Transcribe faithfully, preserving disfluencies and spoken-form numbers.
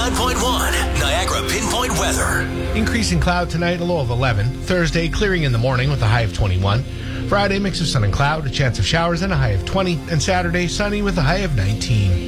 ninety-nine point one, Niagara Pinpoint Weather. Increasing cloud tonight, a low of eleven. Thursday, clearing in the morning with a high of twenty-one. Friday, mix of sun and cloud, a chance of showers and a high of twenty. And Saturday, sunny with a high of nineteen.